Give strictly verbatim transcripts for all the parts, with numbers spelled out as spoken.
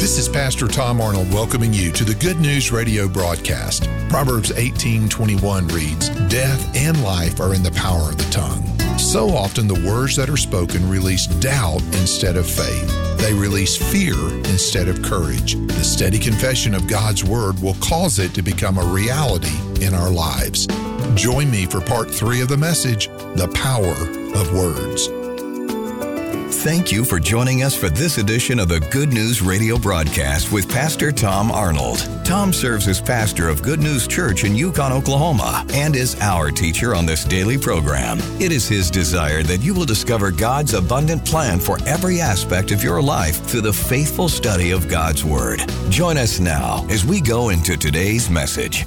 This is Pastor Tom Arnold welcoming you to the Good News Radio broadcast. Proverbs eighteen twenty-one reads, "Death and life are in the power of the tongue." So often the words that are spoken release doubt instead of faith. They release fear instead of courage. The steady confession of God's word will cause it to become a reality in our lives. Join me for part three of the message, The Power of Words. Thank you for joining us for this edition of the Good News Radio broadcast with Pastor Tom Arnold. Tom serves as pastor of Good News Church in Yukon, Oklahoma, and is our teacher on this daily program. It is his desire that you will discover God's abundant plan for every aspect of your life through the faithful study of God's Word. Join us now as we go into today's message.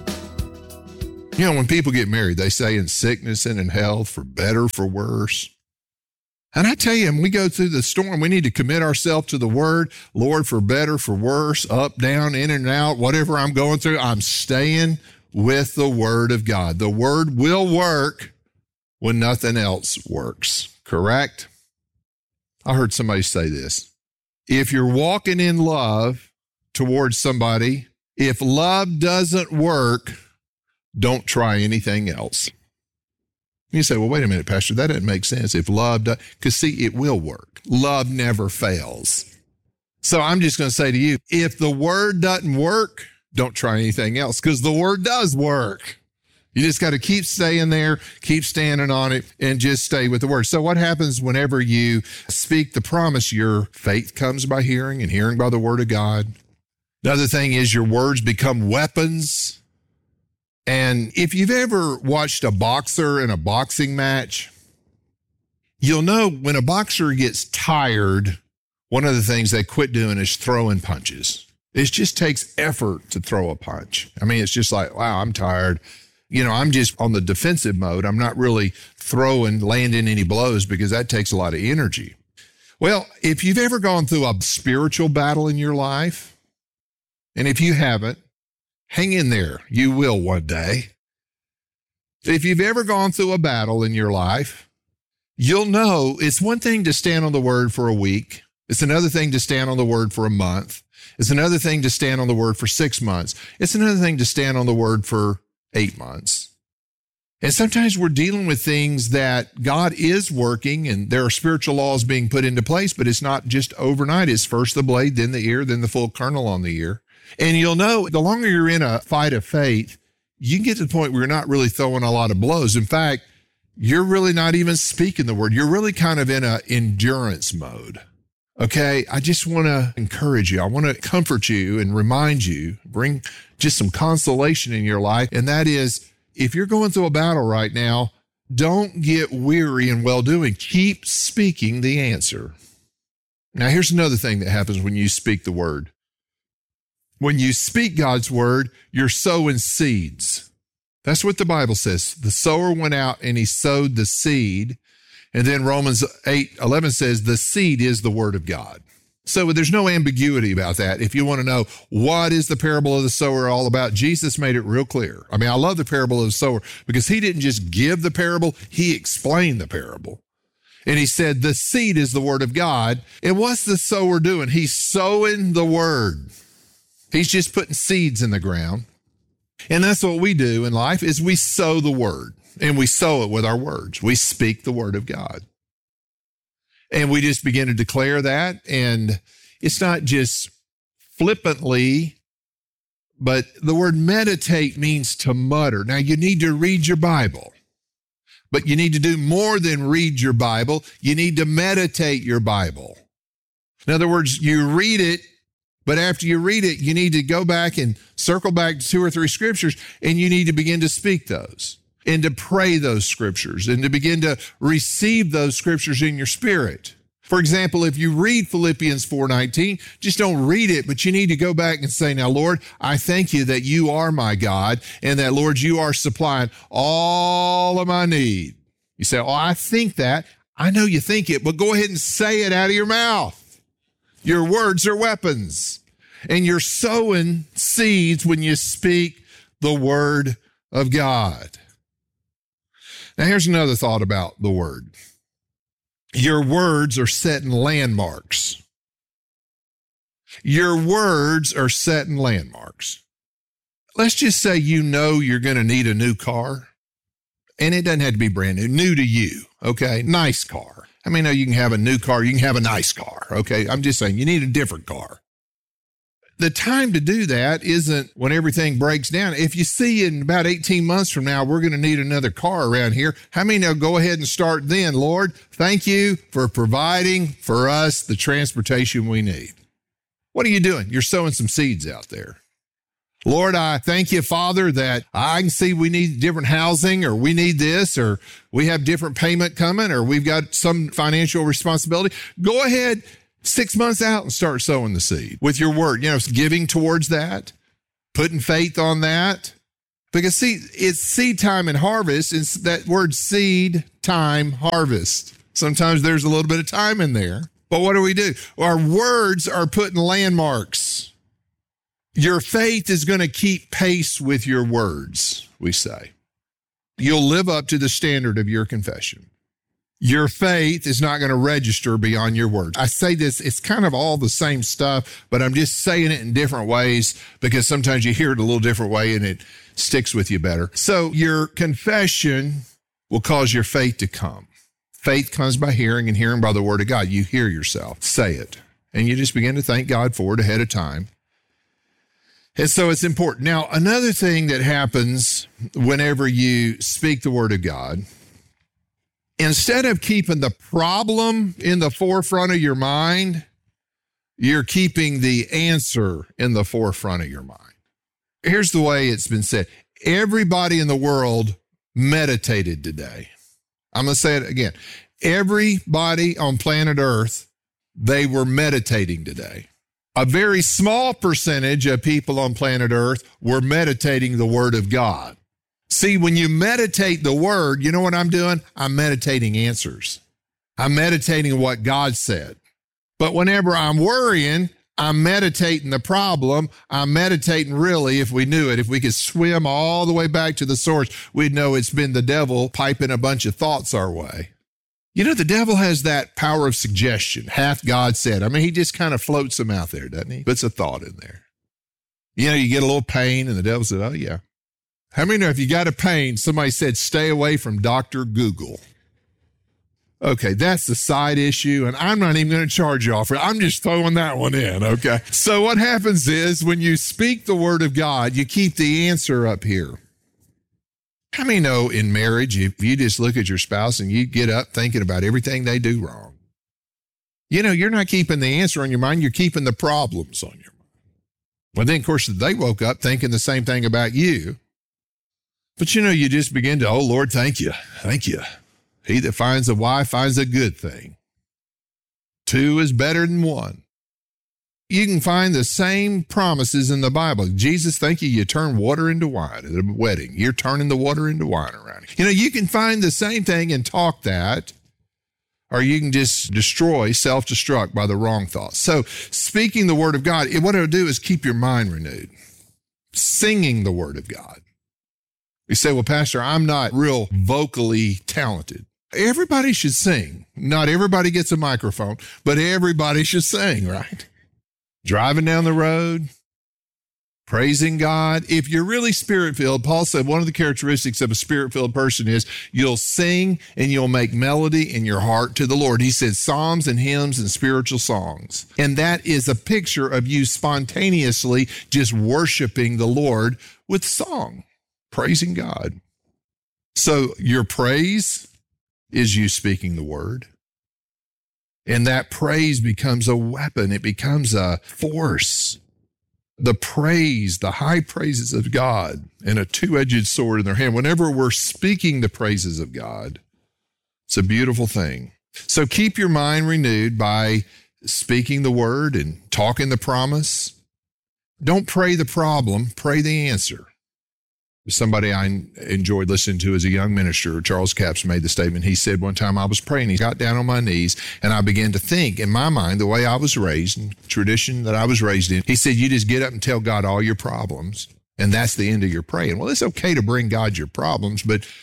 You know, when people get married, they say in sickness and in health, for better, for worse. And I tell you, when we go through the storm, we need to commit ourselves to the word. Lord, for better, for worse, up, down, in and out, whatever I'm going through, I'm staying with the word of God. The word will work when nothing else works, correct? I heard somebody say this. If you're walking in love towards somebody, if love doesn't work, don't try anything else. You say, well, wait a minute, Pastor, that doesn't make sense. If love does, because see, it will work. Love never fails. So I'm just going to say to you, if the word doesn't work, don't try anything else, because the word does work. You just got to keep staying there, keep standing on it, and just stay with the word. So what happens whenever you speak the promise? Your faith comes by hearing, and hearing by the word of God. Another thing is your words become weapons. And if you've ever watched a boxer in a boxing match, you'll know when a boxer gets tired, one of the things they quit doing is throwing punches. It just takes effort to throw a punch. I mean, it's just like, wow, I'm tired. You know, I'm just on the defensive mode. I'm not really throwing, landing any blows because that takes a lot of energy. Well, if you've ever gone through a spiritual battle in your life, and if you haven't, hang in there. You will one day. If you've ever gone through a battle in your life, you'll know it's one thing to stand on the word for a week. It's another thing to stand on the word for a month. It's another thing to stand on the word for six months. It's another thing to stand on the word for eight months. And sometimes we're dealing with things that God is working and there are spiritual laws being put into place, but it's not just overnight. It's first the blade, then the ear, then the full kernel on the ear. And you'll know the longer you're in a fight of faith, you can get to the point where you're not really throwing a lot of blows. In fact, you're really not even speaking the word. You're really kind of in a endurance mode. Okay, I just want to encourage you. I want to comfort you and remind you, bring just some consolation in your life. And that is, if you're going through a battle right now, don't get weary in well-doing. Keep speaking the answer. Now, here's another thing that happens when you speak the word. When you speak God's word, you're sowing seeds. That's what the Bible says. The sower went out and he sowed the seed. And then Romans eight eleven says the seed is the word of God. So there's no ambiguity about that. If you want to know what is the parable of the sower all about, Jesus made it real clear. I mean, I love the parable of the sower because he didn't just give the parable, he explained the parable. And he said the seed is the word of God. And what's the sower doing? He's sowing the word. He's just putting seeds in the ground. And that's what we do in life is we sow the word, and we sow it with our words. We speak the word of God. And we just begin to declare that. And it's not just flippantly, but the word meditate means to mutter. Now you need to read your Bible, but you need to do more than read your Bible. You need to meditate your Bible. In other words, you read it, but after you read it, you need to go back and circle back to two or three scriptures, and you need to begin to speak those and to pray those scriptures and to begin to receive those scriptures in your spirit. For example, if you read Philippians four nineteen, just don't read it, but you need to go back and say, now, Lord, I thank you that you are my God and that, Lord, you are supplying all of my need. You say, oh, I think that. I know you think it, but go ahead and say it out of your mouth. Your words are weapons, and you're sowing seeds when you speak the word of God. Now, here's another thought about the word. Your words are setting landmarks. Your words are setting landmarks. Let's just say you know you're going to need a new car, and it doesn't have to be brand new, new to you, okay? Nice car. I mean, no, you can have a new car, you can have a nice car, okay? I'm just saying you need a different car. The time to do that isn't when everything breaks down. If you see in about eighteen months from now, we're going to need another car around here, how many will go ahead and start then? Lord, thank you for providing for us the transportation we need. What are you doing? You're sowing some seeds out there. Lord, I thank you, Father, that I can see we need different housing, or we need this, or we have different payment coming, or we've got some financial responsibility. Go ahead six months out and start sowing the seed with your word, you know, giving towards that, putting faith on that. Because see, it's seed time and harvest. It's that word seed, time, harvest. Sometimes there's a little bit of time in there. But what do we do? Our words are putting landmarks. Your faith is going to keep pace with your words, we say. You'll live up to the standard of your confession. Your faith is not going to register beyond your words. I say this, it's kind of all the same stuff, but I'm just saying it in different ways because sometimes you hear it a little different way and it sticks with you better. So your confession will cause your faith to come. Faith comes by hearing, and hearing by the word of God. You hear yourself say it, and you just begin to thank God for it ahead of time. And so it's important. Now, another thing that happens whenever you speak the word of God, instead of keeping the problem in the forefront of your mind, you're keeping the answer in the forefront of your mind. Here's the way it's been said. Everybody in the world meditated today. I'm going to say it again. Everybody on planet Earth, they were meditating today. A very small percentage of people on planet Earth were meditating the word of God. See, when you meditate the word, you know what I'm doing? I'm meditating answers. I'm meditating what God said. But whenever I'm worrying, I'm meditating the problem. I'm meditating really, if we knew it, if we could swim all the way back to the source, we'd know it's been the devil piping a bunch of thoughts our way. You know, the devil has that power of suggestion. Hath God said. I mean, he just kind of floats them out there, doesn't he? Puts a thought in there. You know, you get a little pain and the devil said, oh, yeah. How many know if you got a pain, somebody said, stay away from Doctor Google? Okay, that's the side issue, and I'm not even going to charge you off for it. I'm just throwing that one in, okay? So what happens is when you speak the word of God, you keep the answer up here. How many know in marriage, if you just look at your spouse and you get up thinking about everything they do wrong, you know, you're not keeping the answer on your mind, you're keeping the problems on your mind. Well, then, of course, they woke up thinking the same thing about you. But, you know, you just begin to, oh, Lord, thank you, thank you. He that finds a wife finds a good thing. Two is better than one. You can find the same promises in the Bible. Jesus, thank you, you turn water into wine at a wedding. You're turning the water into wine around here. You know, you can find the same thing and talk that, or you can just destroy, self-destruct by the wrong thoughts. So speaking the word of God, what it'll do is keep your mind renewed. Singing the word of God. You say, well, Pastor, I'm not real vocally talented. Everybody should sing. Not everybody gets a microphone, but everybody should sing, right? Driving down the road, praising God. If you're really spirit-filled, Paul said one of the characteristics of a spirit-filled person is you'll sing and you'll make melody in your heart to the Lord. He said psalms and hymns and spiritual songs. And that is a picture of you spontaneously just worshiping the Lord with song, praising God. So your praise is you speaking the word. And that praise becomes a weapon. It becomes a force. The praise, the high praises of God, and a two-edged sword in their hand. Whenever we're speaking the praises of God, it's a beautiful thing. So keep your mind renewed by speaking the word and talking the promise. Don't pray the problem, pray the answer. Somebody I enjoyed listening to as a young minister, Charles Capps, made the statement. He said one time I was praying, he got down on my knees, and I began to think in my mind, the way I was raised, and tradition that I was raised in. He said, you just get up and tell God all your problems, and that's the end of your praying. Well, it's okay to bring God your problems, but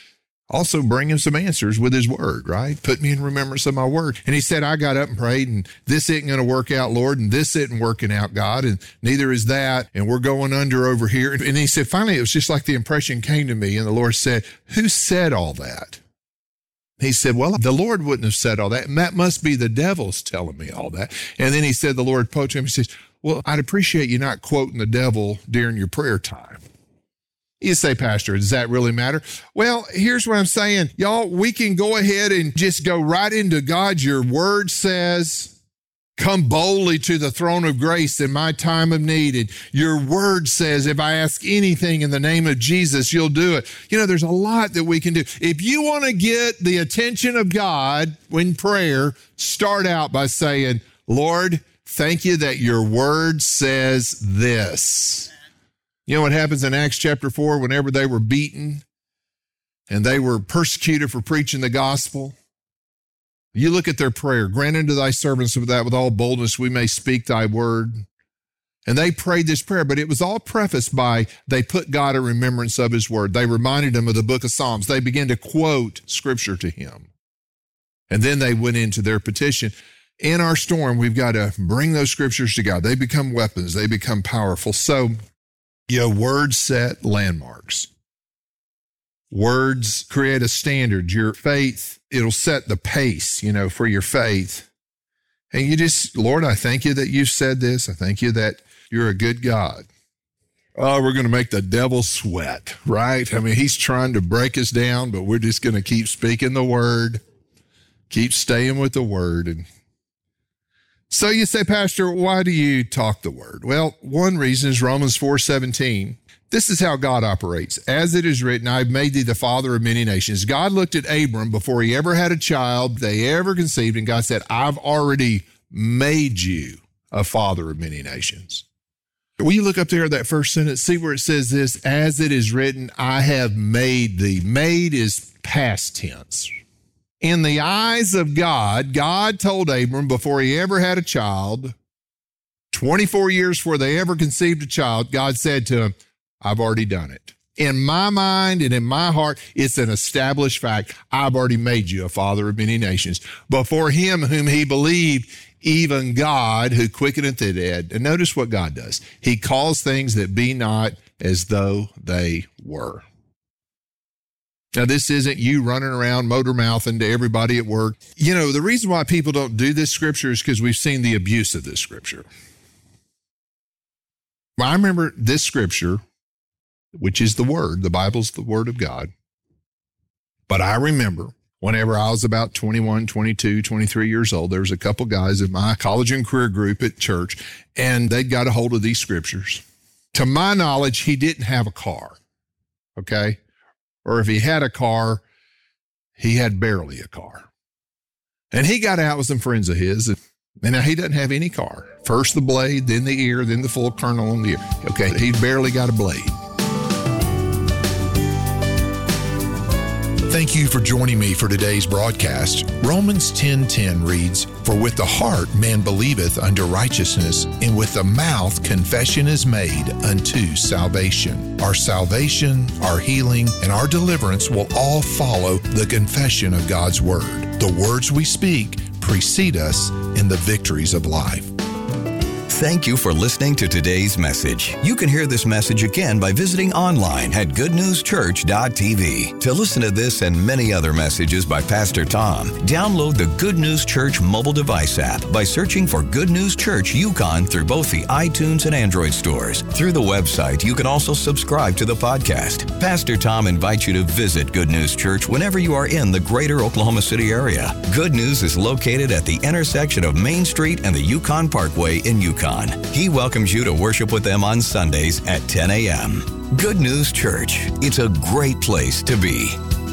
Also bring him some answers with his word, right? Put me in remembrance of my word. And he said, I got up and prayed, and this isn't going to work out, Lord, and this isn't working out, God, and neither is that, and we're going under over here. And he said, finally, it was just like the impression came to me, and the Lord said, who said all that? He said, well, the Lord wouldn't have said all that, and that must be the devil's telling me all that. And then he said, the Lord spoke to him, he says, well, I'd appreciate you not quoting the devil during your prayer time. You say, Pastor, does that really matter? Well, here's what I'm saying. Y'all, we can go ahead and just go right into God. Your word says, come boldly to the throne of grace in my time of need. And your word says, if I ask anything in the name of Jesus, you'll do it. You know, there's a lot that we can do. If you want to get the attention of God in prayer, start out by saying, Lord, thank you that your word says this. You know what happens in Acts chapter four, whenever they were beaten and they were persecuted for preaching the gospel? You look at their prayer, grant unto thy servants of that with all boldness we may speak thy word. And they prayed this prayer, but it was all prefaced by they put God in remembrance of his word. They reminded him of the book of Psalms. They began to quote scripture to him. And then they went into their petition. In our storm, we've got to bring those scriptures to God. They become weapons. They become powerful. So, your words set landmarks. Words create a standard. Your faith, it'll set the pace, you know, for your faith. And you just, Lord, I thank you that you've said this. I thank you that you're a good God. Oh, we're going to make the devil sweat, right? I mean, he's trying to break us down, but we're just going to keep speaking the word, keep staying with the word. And so you say, Pastor, why do you talk the word? Well, one reason is Romans four seventeen. This is how God operates. As it is written, I've made thee the father of many nations. God looked at Abram before he ever had a child, they ever conceived, and God said, I've already made you a father of many nations. Will you look up there at that first sentence? See where it says this, as it is written, I have made thee. Made is past tense. In the eyes of God, God told Abram before he ever had a child, twenty-four years before they ever conceived a child, God said to him, I've already done it. In my mind and in my heart, it's an established fact. I've already made you a father of many nations. Before him whom he believed, even God who quickeneth the dead. And notice what God does. He calls things that be not as though they were. Now, this isn't you running around motor mouthing to everybody at work. You know, the reason why people don't do this scripture is because we've seen the abuse of this scripture. Well, I remember this scripture, which is the word. The Bible's the word of God. But I remember whenever I was about twenty-one, twenty-two, twenty-three years old, there was a couple guys in my college and career group at church, and they'd got a hold of these scriptures. To my knowledge, he didn't have a car, okay? Or if he had a car, he had barely a car. And he got out with some friends of his, and now he doesn't have any car. First the blade, then the ear, then the full kernel on the ear. Okay, he barely got a blade. Thank you for joining me for today's broadcast. Romans ten ten reads, For with the heart man believeth unto righteousness, and with the mouth confession is made unto salvation. Our salvation, our healing, and our deliverance will all follow the confession of God's word. The words we speak precede us in the victories of life. Thank you for listening to today's message. You can hear this message again by visiting online at good news church dot t v. To listen to this and many other messages by Pastor Tom, download the Good News Church mobile device app by searching for Good News Church Yukon through both the iTunes and Android stores. Through the website, you can also subscribe to the podcast. Pastor Tom invites you to visit Good News Church whenever you are in the greater Oklahoma City area. Good News is located at the intersection of Main Street and the Yukon Parkway in Yukon. He welcomes you to worship with them on Sundays at ten a.m. Good News Church. It's a great place to be.